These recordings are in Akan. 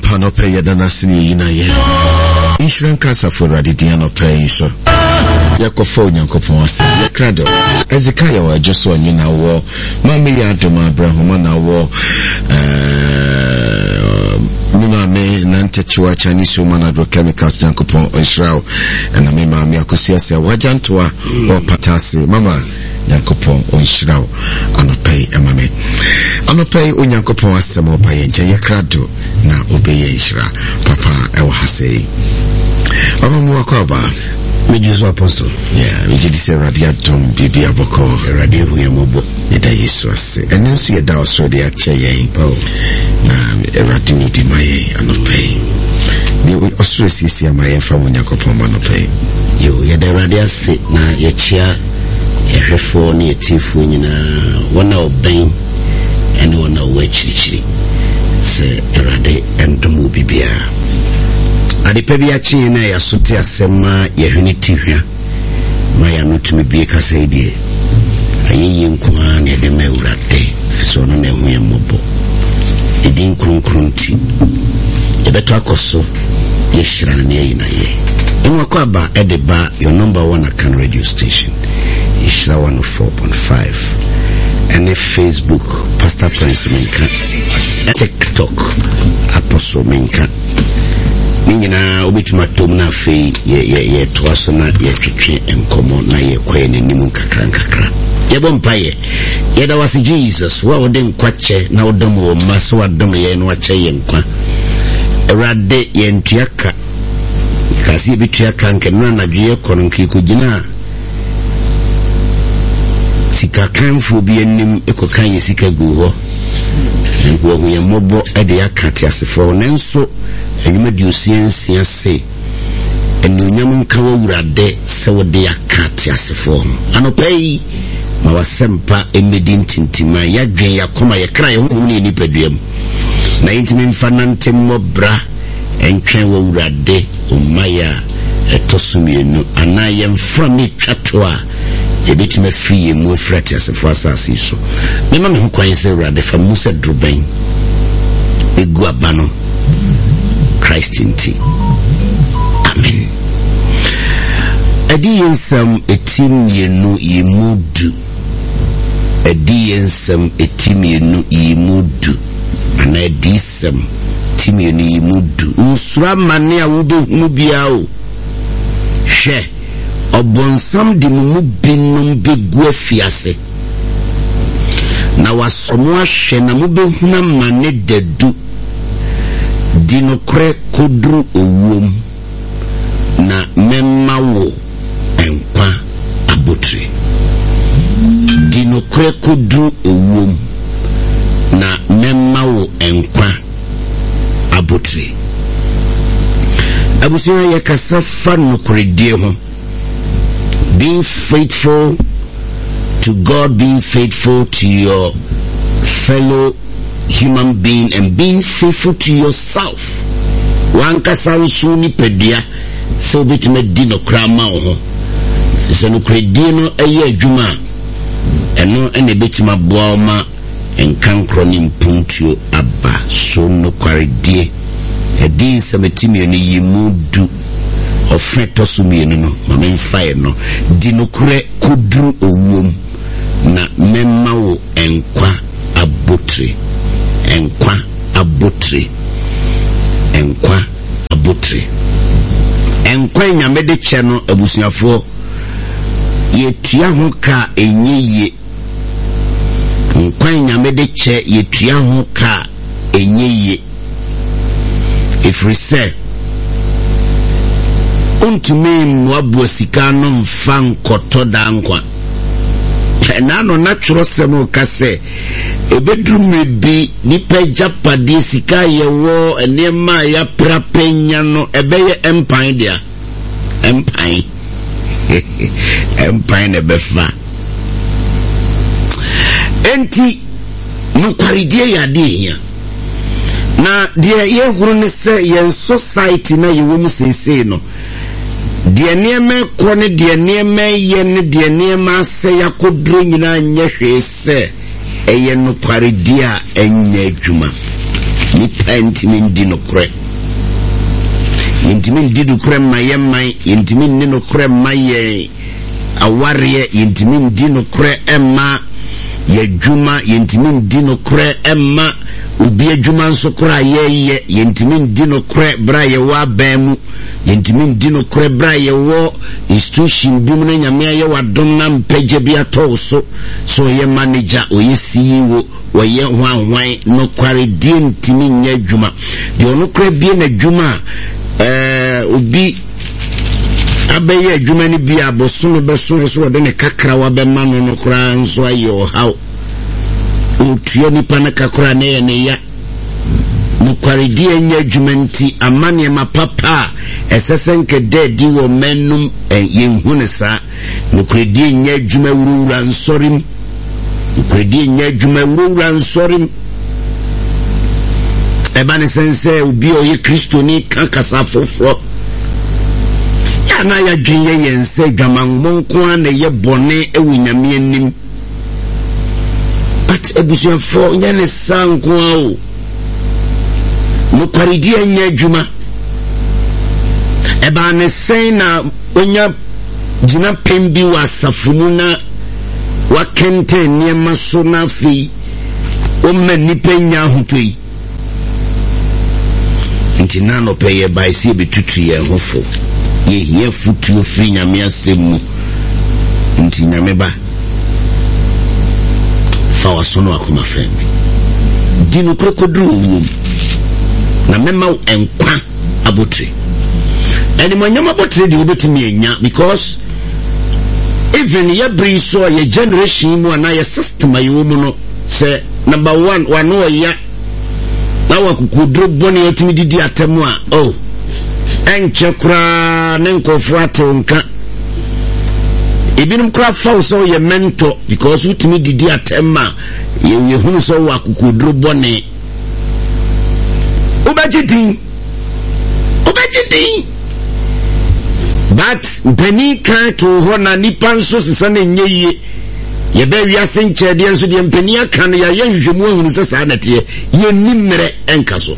pano pay dana sini ina ye insurance kasa for radidi no pay so yakofo nyankopon ase yakrado ezekaya wa joso anyina wo mama ya adoma abrahoma na wo Mima me nantechiwa Chinese woman agrochemicals nyankopon Israel na me mama yakusia se wajantoa o patase mama nyankopon Israel anopay emame anopay onyankopon asemo bayenje yakrado na obeye Israel papa ewa hasei Aba mu akwaba Mejuzo apostle. Yeah, we did say radiatum bibi aboko radio huyemobo. Yeda Yesu ase. And so yeda also the ache yen. Oh. Na radio bi maye anopay. The also see amaye fa wonyakopon anopay. Yo yeda radio se na yechia yehwefo na yetifo nyina wana oben ene wana wechirichiri. Se erade endomu bibia. Adipebi achi na ya sote asema ya unity hwa ma ya nutumi bie kasa idie ayeyi nkwa na de mewurade fiso no na hu yemobo edin krunkrunti ebeto akoso ye shira na ye na ye enwa kwa ba edeba your number 1 Akan radio station Ishira 104.5 and Facebook Pastor Prince Minka TikTok Apostle Minka Nina obituma tomna fe ye toaso na ye twetwe enkomo na ye kwae nenimu kakra ye bompaye ye da wasi Jesus wa wode nkwache na wodom wo maso wadom ye no ache ye nkwa erade ye ntuaka kasi bituaka nke no na dwe kono nkikugina sika kanfo bi enim ekokan ye sika gu ho wo hu ye mobo ede akati asefo nenso enyuma di osiensia se enunyam nka wawurade se wode yakati asefo anopei ma wasempa emedi ntintima yadwen yakoma yekra ye hu ne nipaduam na intimi mfanante mobra entwen wawurade umaya etosumienu anaye mfra me twatoa ebetime free mu frati asefo asase so mema me hu kwan se wurade fa musa druben egu abano Christ in tea. Amen. Ediyensam etim yenu yimudu. Ediyensam etim yenu yimudu. Ana edisam etim yenu yimudu. Usura mane a wube mubiao. She. Obonsam di mumubinum begwe fiase. Na wasomwa she na mube huna mane dedu. Dinokre kodru owom na memmawo enkwa abotire dinokre kodru owom na memmawo enkwa abotire abusuya yakasafa nokredie ho being faithful to God, being faithful to your fellow human being, and being faithful to yourself. Wanka sansu ni pedia so bitime dino krama ho se no kredi no eye adwuma eno ene betima boama enkankro ni mpuntuo aba so no kwaredie edin sametimi ni yimudu ofeto sumienu no mama mfae no dino kure kudru owom na memmawo enkwa abotre enkwa abotre enkwa abotre enkwa nyamede che no abusuafo yetua ho ka enyiye enkwa nyamede che yetua ho ka enyiye if we say untumi wabu sika no mfa nkoto da nkwa na no natural semo kase ebedrum bi nipa japade sika yewo enema ya prapenya no ebeye empire dia empire empire ne befa enti no kwaridie ya de hia na de ye huru ne se ye society na ye wo mu sese no de nieme ko ne de nieme ye ne de niema se yakodro nyina anye hwese eye no kwaridie a enye adwuma nipa ntimi ndi nokore yentimi ndi nokore mayemman yentimi ndi nokore maye aware yentimi ndi nokore emma yadwuma yentimi ndi nokore emma ubi adwuma nso kora yeye yentimi ndi nokore bra ye wa bamu yentimi ndi nokore bra ye wo institution bi mu na nyame aye wadom na mpagye bi atɔso so ye manager oye CEO oye hwanwan nokare die ntimi nya adwuma de onokore bi na adwuma ubi abeye adwuma ni bi abosono beso so de ne kakra wa be ma no nokora nso aye ohaw otua nipa na kakra na ye ne ya nokwaredi enya adwumanti amane mapapa esesenke dedi wo menum yenhune sa nokwaredi enya adwuma wurura nsorim nokwaredi enya adwuma wurura nsorim ebane sense obi oye kristoni kankasa foforo ya na ya dwenye yense gamangbon ko na ye bone ewunyame anim but ebusuafo nyane sanko awo nokwaredi enya adwuma ebane sen na onya gina pembi wa safumu na wakente niema so na fi o manipa nya hotoi nti na no peye bai si betutu ye hofo ye futu ofri nyame asemu nti nyame ba fa wasono akoma femi dinu krokodru na mema enkwa abotre eni manyama abotre di obetimi enya because even ye bring so ye generation mu na ye system ayo mu no say number 1 wano ya na wakukudro boni yetimi didi atemu a enche kura ne nkofo atonka ebinum kura fa so ye mentor because utimi didi atema ye hunu so wakukudro boni ubajidi but mpeni kan to hona nipa nso sesa na nyeye ye ba wiase nchede nso de mpeni aka no ya yenhwemu ahunu sesa na te ye nimre enkaso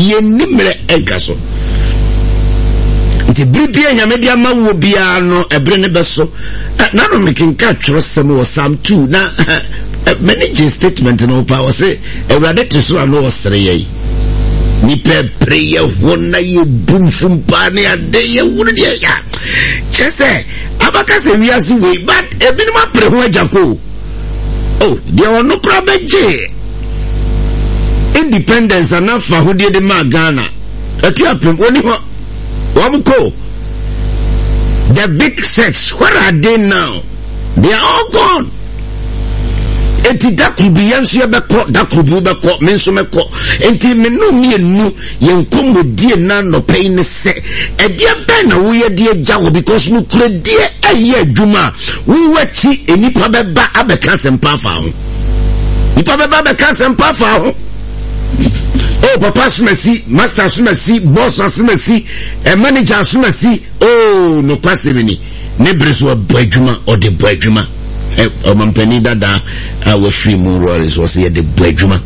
nti bribia nyame dia mawo bia no ebre ne beso na no mekenka twrosem wo Psalm 2 na manage statement no power say ewrade tesoro no osere ye ni prayer wona ye bumfum pa ne ade ye wure de ya chese abaka se wiase we but ebinum apre ho ajako de ono krabeje independence anafa hodie de ma Ghana atu apem oni ho wamko the big sex where are they now? They are all gone. Enti dakrubi yansu ya beko dakrubi beko menso meko enti menu mienu yenkomo die na no pay ne se edia ben na wo ye die jawo because no kure die eye adwuma wo wachi enipa beba abeka sempa fa ho nipa beba abeka sempa fa ho papa sumasi master sumasi boss sumasi manager sumasi no kwasemi ne breso abadwuma o de badwuma mampani dada wa free mu roles was ye de badwuma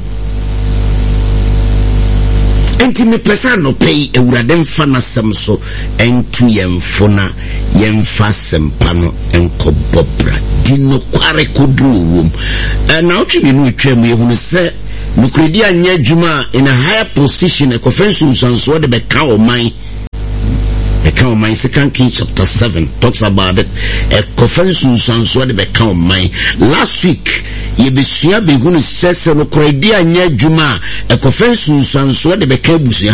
enti me pesa no pay ewurade mfa na sem so entu yemfona yemfa sempa no enkobobra di no kware kodru wom na otwe no twam yehunu se nukredi anya adwuma in a higher position a conference so de beka o man Second Kings chapter 7 talks about it. A conference so de beka o man last week ye besua begunu sese no kredi anya adwuma a conference so de beka busia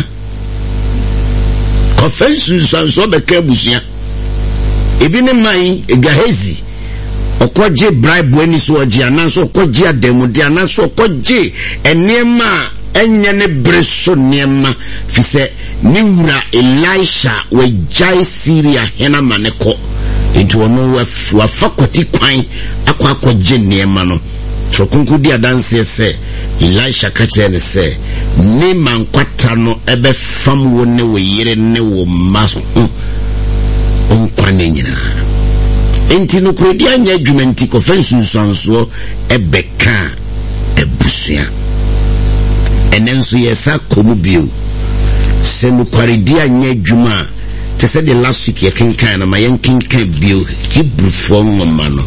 conference so beka busia ebi ne man Gahezi okoje bribe weni so oje anaso okoje ademude anaso okoje enema enye ne breso nema fise niwura Elisha we jai Syria hena maneko into ono wa fakoti kwan akwakoje nema no trokunku dia dance se Elisha kache ne se ni mankwata no ebe fam wo ne we yire ne wo maso onkwane nyina enti no kredi anya adwumenti conference nsanso ebeka ebusua and then so yesa komu bio se no kwaredi anya adwuma te se the last week ye kenkan na ma yen kenkan bio Hebrew for ngoma no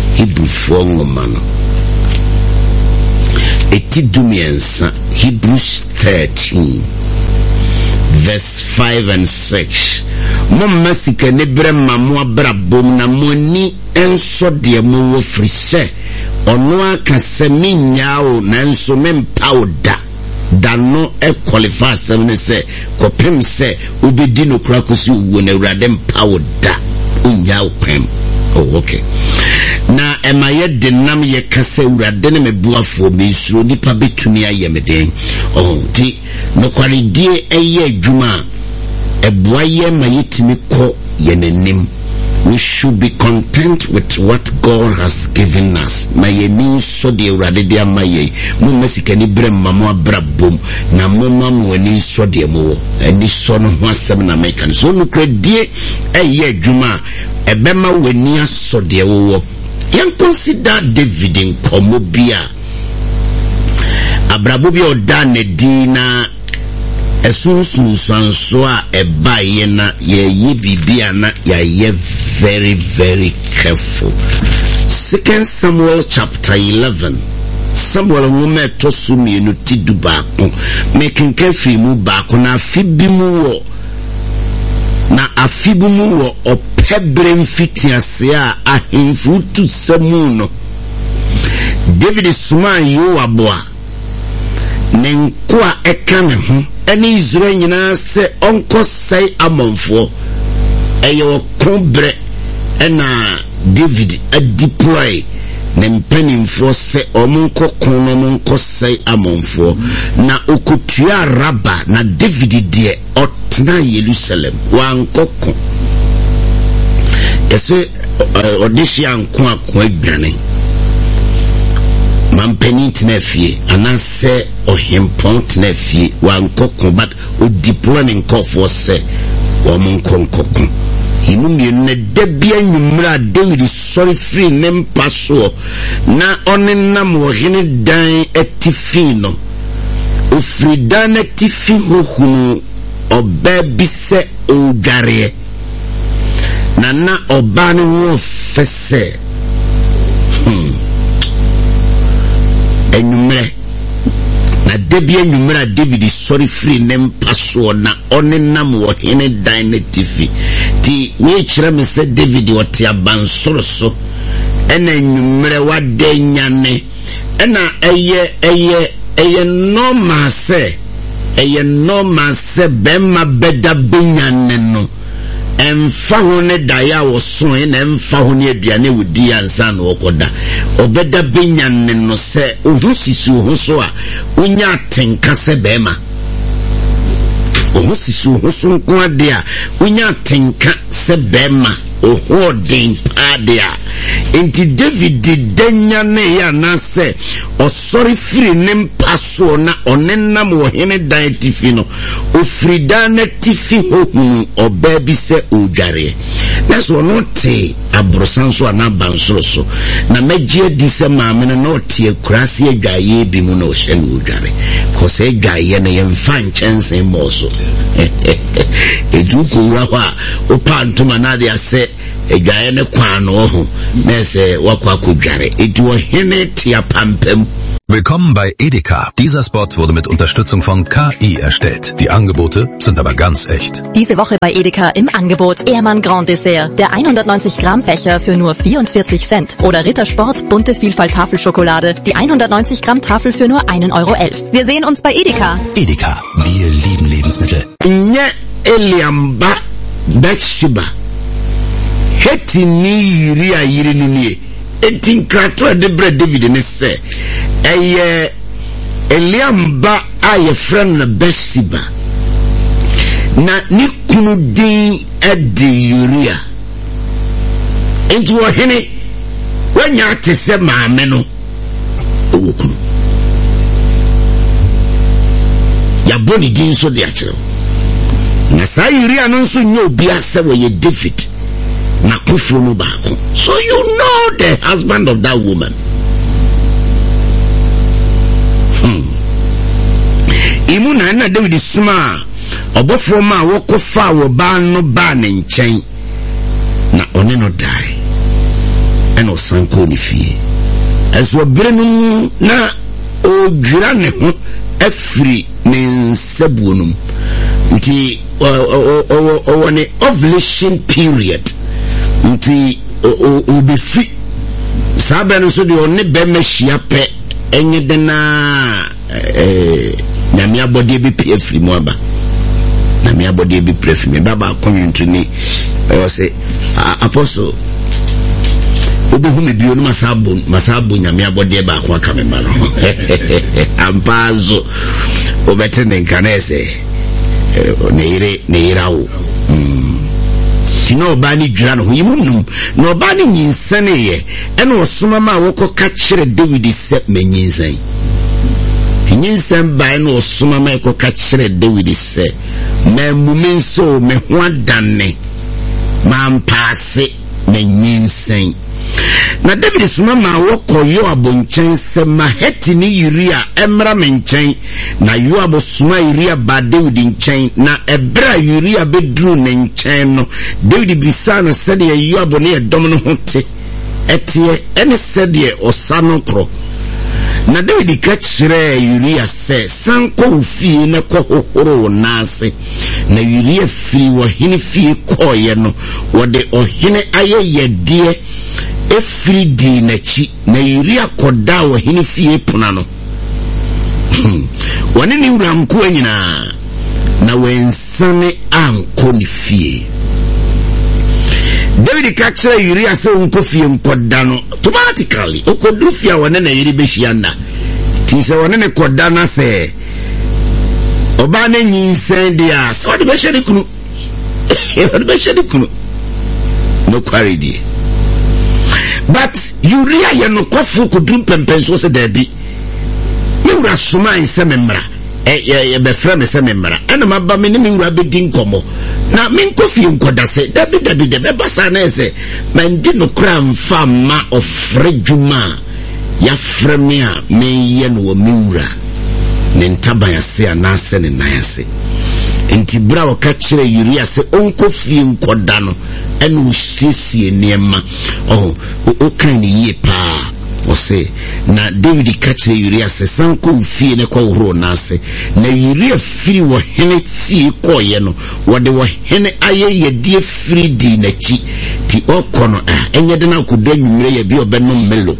etidumiensa Hebrews 13 verse 5 and 6 Mom masika ne brema mo abrabom na moni enso de mo wo frise ono aka se minyao na enso mempawda da no e qualify se se kopem se ubedi no kura kosi wo na urade mpawda unyao pem. Oh, okay. Na emaye denam ye kase urade ne mebuafo mesuro nipa betumi ayemeden. Oh, ti no kwaridie eye adwuma ebuaye mayetimi ko yenenim. We should be content with what God has given us. Maye means so de urade dia maye. Mo mesika ni brem mamo abrabom na mo mamo ni so de mo. Eni so no ho asem na make. So no kredie eye adwuma ebema weni aso de wo. Yen consider David in komobia. Abrabo bi oda ne dina esunsun sanso a eba ye na ye bibia na ye very very careful. 2 Samuel chapter 11. Samuel wume tosu mienu tidu baako making careful mu baako na afibimu wo na afibimu wo opebrem fitiase a ahemfu tu samu no David suman yo aboa nenko a eka ne ho ene Israel nyina se onko sei amonfo eyo kobre ena David a deploy ne mpanimfo se omunko kono munko sei amonfo na okutua Raba na David de otna Jerusalem wankoko ese odishi anko akwa adwane mampeni tnefie anase ohempon tnefie wankoko but o deploying kofo se omunkonkoko inumi ne debia nyumra David sorry free nempaso na onenam wo hene dan etifino ofridan etifi hohunu obabise odware na oba ne wo fese enyumre na debia nyumra David sorry free nempaso na onenam wo hene dan etifi ti we kire me se David wote abansoro so ena nyumre wade nyane ena eye normal se bema beda benyane no emfa ho ne daya wo so ena emfa ho ne aduane wudi ansa na wokoda obeda benyane no se ohusisu ho so a unya tenka se bema ohusisu ho so nko ade a unya tenka se bema ohodin padia enti David denya ne ya na se osori firi ne mpaso na onenam wo hene dan tifi no ofrida na tifi hohunu obabi se odware na so no te abrosanso ana bansoro so na magie di se maame no te akurase adwaye bi mu na o hye no odware ko se adwaye na yemfa nchense moso eduko wura kwa opa ntoma na de ase adwaye ne kwa no ho na se wakwa kodware edu hene tia pampem. Willkommen bei Edeka. Dieser Spot wurde mit Unterstützung von KI erstellt. Die Angebote sind aber ganz echt. Diese Woche bei Edeka im Angebot Ehrmann Grand Dessert. Der 190 Gramm Becher für nur 44 Cent. Oder Rittersport bunte Vielfalt Tafelschokolade. Die 190 Gramm Tafel für nur 1,11 €. Wir sehen uns bei Edeka. Edeka. Wir lieben Lebensmittel. Nye Eliamba Bathsheba. Heti ni yiri ni etinkrato de bre David ne se eye Eliamba aye friend na Bathsheba na ni kunu din edi Uria enti wo hene wanya tese maame no owokunu ya boni din so de akere na sa Uria no so nyo obi ase wo ye David na kufuru no baako. So you know the husband of that woman. imu na David suma obofo ma wokofa wo ba no ba ne nchen na one no die eno sanko ni fie eso brenu na odwira ne ho afiri ne nsabunum nti one ovulation period nti obi free sabe no so de one be mehia pe enye de na nyame abode bi pe afiri mu aba nyame abode bi pre afiri me baba konwintu ni say apostle obi hu me bio no masabo nyame abode ba ko aka me ma no ampazo obete ne nkanese ne irawo tino bani dwira no yimunum no bani nyinsane ye ene osoma ma woko ka kire David se menyinsan nyinsan ba ene osoma ma ko ka kire David se na mumenso me ho adanne ma mpase menyinsan na David soma ma woko Yoab nchen se Maheti ni Uria emra menchen na Yoab soma Uria ba David nchen na ebra Uria bedru ne nchen no David bisa no se de Yoab ne edom no hote etie ene se de osano kro na David ka kire Uria se sanko ufie ne ko hohoro nase na Uria firi wo hene fie koye no wo de ohene ayeye die efiri di nachi na Uria koda wo hene fie puna no wane ni uramko anyina na wensane anko ni fie David kakira Uria se unko fie nkoda no automatically okodu fie wane na yiri behia ti se wane ne koda na se oba na nyinsen dia so de behia kunu de behia kunu no quarry. But Uria ye no kwafu kudum pempenso se dabi me wura soma nse memra ye be fra me se memra ena maba me ne me wura be din komo na me nkofi nkoda se dabi de be basa na ese man di no kra mfa ma ofrejuma ya freme a me ye no me wura ne ntaban ase anase ne nan ase enti bra wo ka kire Uria se onkofi nkoda no enu usiesie niema o kan ye pa o se na David kachire Uria se sanko ufie ne kwa uhuro nase na Uria firi wo hene fie koye no wode wo hene aye ye die firi di nachi ti okono enye de na kodo nwumre ye bi obeno melo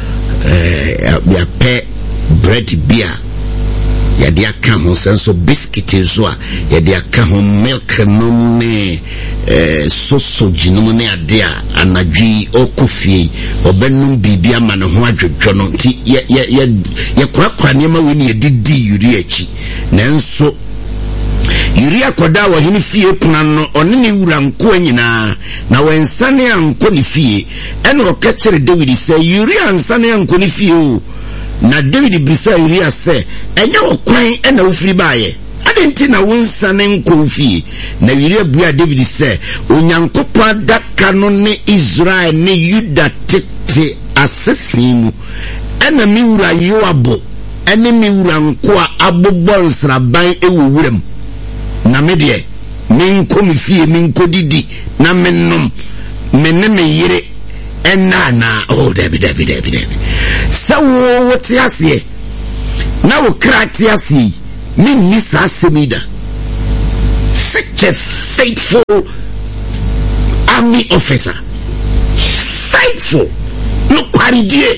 ya pe bread beer ya dia ka ho senso biscuit zo a ya dia ka ho milk no ne soso jinum ne ade a anadwi okofie obenum bibia ma ne ho adwodwo no nti ye kwakwa ne ma we ne didi Uria chi nanso Uria koda wa hini fie puna no one ne wura nko anyina na wensane anko ne fie ene o ka kire David se Uria ansane anko ne fie o na David bisa Uria se enya okwan ena ofiri baaye adenti na wonsane nko fie na Uria bua David se onyankopon daka no ne Israel ne Yuda tete asesimu ena mi wura Yoab ene mi wura nko a abobol sraban ewuwuram na medie minko mi fie minko didi na mennom menne me yire enana David so what yasiye na wo krati yasi ni sa semida such a faithful army officer faithful no kwaridie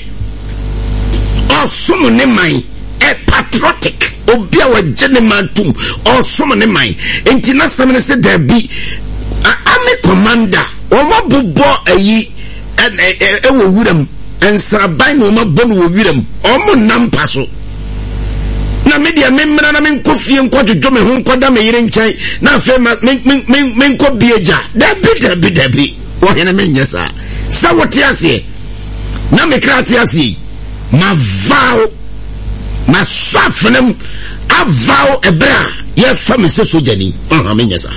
osumu ne man patriotic obia wa genematum osumu ne man enti na samene se dabi army commander omo bobo ayi ewo wuram ensraban no mabon wo wiram omo nampa so na media memra na menkofie nkwadwodwo me ho nkwada me yire nkyai na afa menko bieja dabi wo hene menyesa sa wote ase na mekrati ase ma vow ma swafnem avow ebra ye fam se sojani menyesa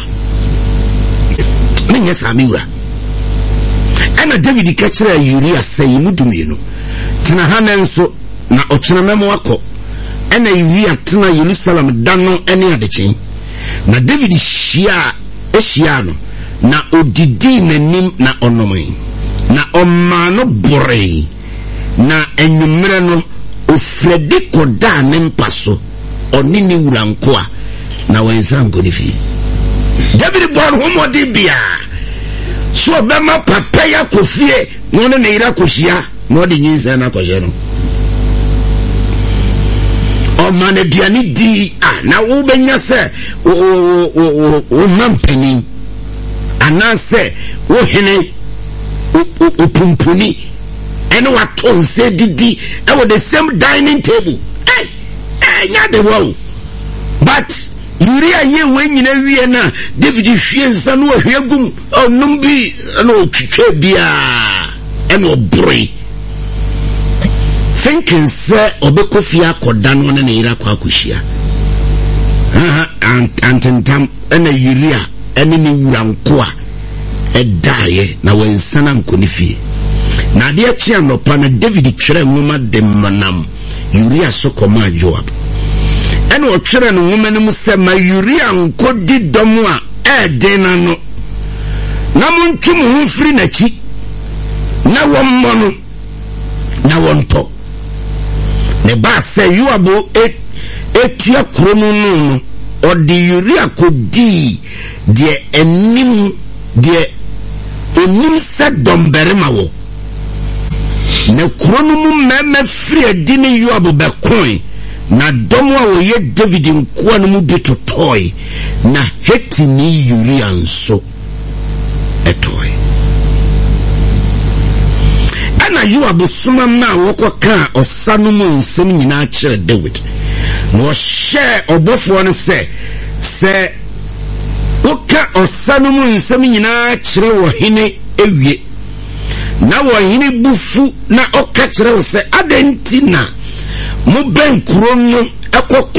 miura ana David kachira Uria say mudumino tena hanenso na ochena memo akọ ena iwi atena Jerusalem dano ene adechen na David hia no na odidi nanim na onomai na omma no bore na enwumre no ofredi koda ne mpaso onini wuranko a na wensango ni fi David born homodi bia so bema papa ya kofie no ne ira kohia no de nyinsa na kohye no o mane duani di na wo benya se o mampani anase wo hene o pumpuni ene waton se didi e wo the same dining table nya de wo but Uriah ye we nyina wie na David hwie nsa no hwie gum onum bi na otwitwe bia ene obroi thinking say obekofia koda no na ira kwa akuhia antentam ene Uriah ene ni wuranko a edaye na wensana nkonifie na de achia no pa na David twere nwoma de manam Uriah so koma Joab ene o twere no nwoma ne mu se ma Uriah nkodi dom a edena no na muntum hu firi na chi na wommo no na wonto ne ba se Yoab etia krono no o de Uriah kodi de enim de onim se domberema wo na krono mu meme firi adini Yoab be koin na domo a wo ye David nko anu mu bitotoy na heti ni Uriah nso etoy ana Yoab suma na wokoka osanu mu nsem nyina kire David no share obofo no se woka osanu mu nsem nyina kire wo hene ewie na wo hene bufu na oka kire wo se adenti na mo ben kuro no